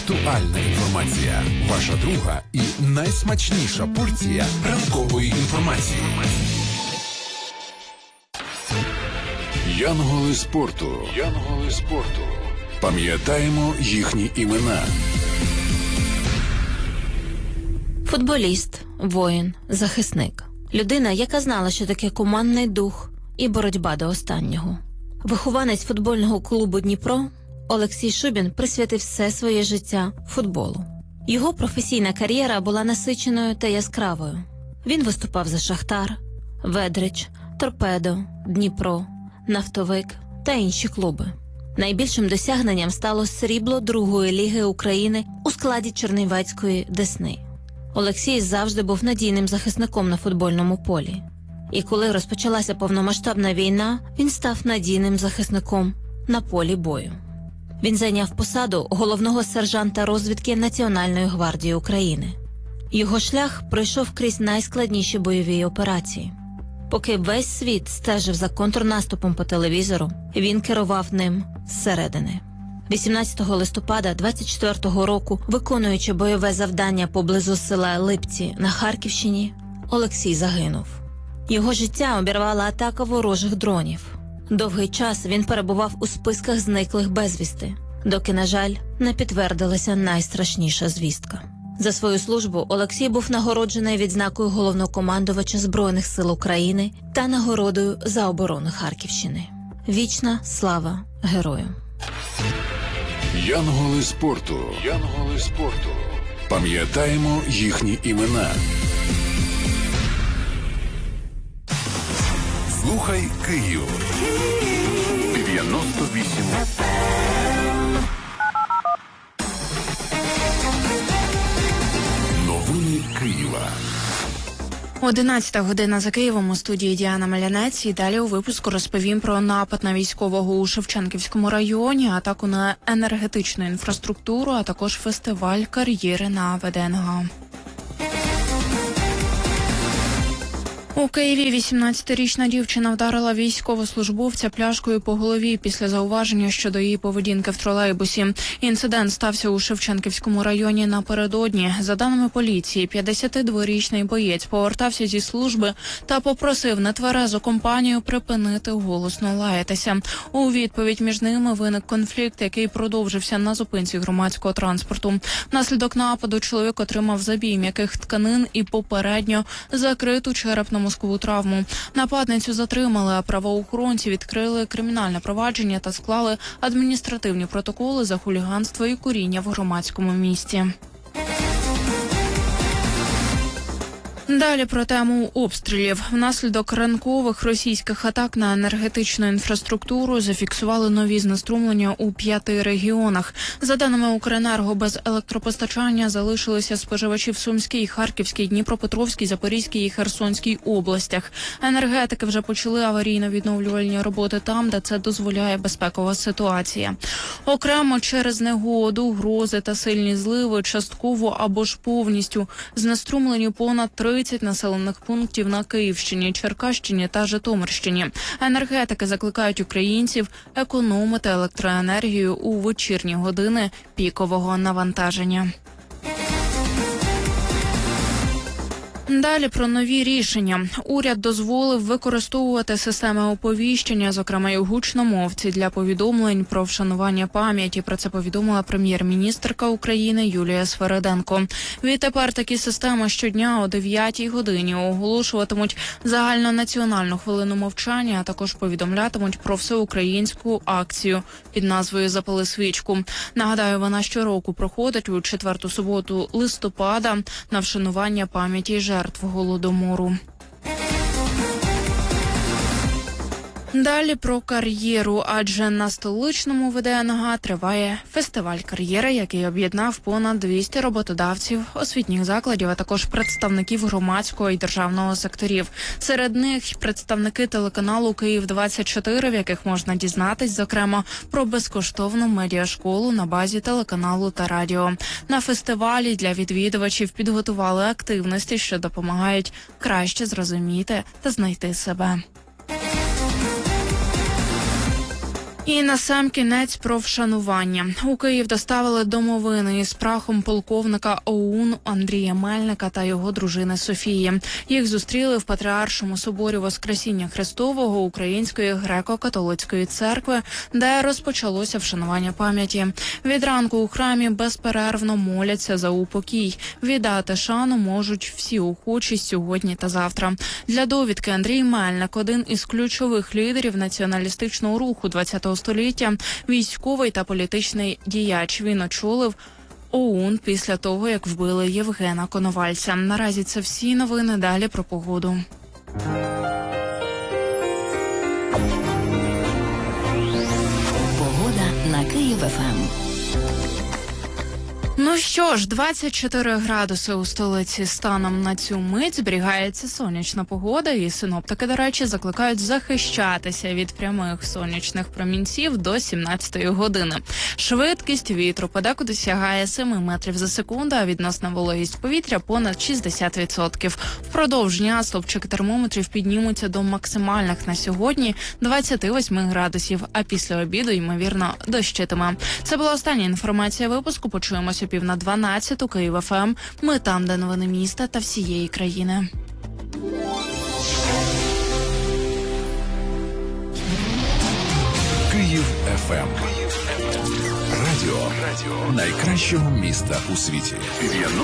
Актуальна інформація. Ваша друга і найсмачніша порція ранкової інформації. Янголи спорту. Янголи спорту. Пам'ятаємо їхні імена. Футболіст, воїн, захисник. Людина, яка знала, що таке командний дух і боротьба до останнього. Вихованець футбольного клубу «Дніпро» Олексій Шубін присвятив все своє життя футболу. Його професійна кар'єра була насиченою та яскравою. Він виступав за «Шахтар», «Ведрич», «Торпедо», «Дніпро», «Нафтовик» та інші клуби. Найбільшим досягненням стало срібло Другої ліги України у складі чернівецької «Десни». Олексій завжди був надійним захисником на футбольному полі. І коли розпочалася повномасштабна війна, він став надійним захисником на полі бою. Він зайняв посаду головного сержанта розвідки Національної гвардії України. Його шлях пройшов крізь найскладніші бойові операції. Поки весь світ стежив за контрнаступом по телевізору, він керував ним зсередини. 18 листопада 24-го року, виконуючи бойове завдання поблизу села Липці на Харківщині, Олексій загинув. Його життя обірвала атака ворожих дронів. Довгий час він перебував у списках зниклих безвісти, доки, на жаль, не підтвердилася найстрашніша звістка. За свою службу Олексій був нагороджений відзнакою головнокомандувача Збройних сил України та нагородою за оборону Харківщини. Вічна слава герою! Янголи спорту. Янголи спорту. Пам'ятаємо їхні імена. Слухай Київ. 98 Новини Києва. 11 година за Києвом, у студії Діана Малянець. І далі у випуску розповім про напад на військового у Шевченківському районі, атаку на енергетичну інфраструктуру, а також фестиваль кар'єри на ВДНГ. У Києві 18-річна дівчина вдарила військовослужбовця пляшкою по голові після зауваження щодо її поведінки в тролейбусі. Інцидент стався у Шевченківському районі напередодні. За даними поліції, 52-річний боєць повертався зі служби та попросив нетверезу компанію припинити голосно лаятися. У відповідь між ними виник конфлікт, який продовжився на зупинці громадського транспорту. Внаслідок нападу чоловік отримав забій м'яких тканин і попередньо закриту черепно мозкову травму. Нападницю затримали, а правоохоронці відкрили кримінальне провадження та склали адміністративні протоколи за хуліганство і куріння в громадському місці. Далі про тему обстрілів. Внаслідок ранкових російських атак на енергетичну інфраструктуру зафіксували нові знеструмлення у 5 регіонах. За даними Укренерго, без електропостачання залишилися споживачі в Сумській, Харківській, Дніпропетровській, Запорізькій і Херсонській областях. Енергетики вже почали аварійно-відновлювальні роботи там, де це дозволяє безпекова ситуація. Окремо через негоду, грози та сильні зливи частково або ж повністю знеструмлені понад 30 населених пунктів на Київщині, Черкащині та Житомирщині. Енергетики закликають українців економити електроенергію у вечірні години пікового навантаження. Далі про нові рішення. Уряд дозволив використовувати системи оповіщення, зокрема й гучномовці, для повідомлень про вшанування пам'яті. Про це повідомила прем'єр-міністерка України Юлія Свериденко. Відтепер такі системи щодня о 9-й годині оголошуватимуть загальнонаціональну хвилину мовчання, а також повідомлятимуть про всеукраїнську акцію під назвою «Запали свічку». Нагадаю, вона щороку проходить у 4-ту суботу листопада на вшанування пам'яті жертв Голодомору. Далі про кар'єру, адже на столичному ВДНГ триває фестиваль кар'єри, який об'єднав понад 200 роботодавців, освітніх закладів, а також представників громадського і державного секторів. Серед них представники телеканалу «Київ-24», в яких можна дізнатись, зокрема, про безкоштовну медіашколу на базі телеканалу та радіо. На фестивалі для відвідувачів підготували активності, що допомагають краще зрозуміти та знайти себе. І насамкінець про вшанування. У Київ доставили домовини із прахом полковника ОУН Андрія Мельника та його дружини Софії. Їх зустріли в Патріаршому соборі Воскресіння Христового Української греко-католицької церкви, де розпочалося вшанування пам'яті. Від ранку у храмі безперервно моляться за упокій. Віддати шану можуть всі охочі сьогодні та завтра. Для довідки, Андрій Мельник – один із ключових лідерів націоналістичного руху ХХ століття, військовий та політичний діяч. Він очолив ОУН після того, як вбили Євгена Коновальця. Наразі це всі новини, далі про погоду. Погода на Київ-ФМ. Ну що ж, 24 градуси у столиці. Станом на цю мить зберігається сонячна погода, і синоптики, до речі, закликають захищатися від прямих сонячних промінців до 17-ї години. Швидкість вітру подекуди сягає 7 метрів за секунду, а відносна вологість повітря понад 60%. Впродовж дня стовпчики термометрів піднімуться до максимальних на сьогодні 28 градусів, а після обіду, ймовірно, дощитиме. Це була остання інформація випуску. Почуємося 11:50 Київ-ФМ. Ми там, де новини міста та всієї країни. Київ ФМ. Радіо найкращого міста у світі.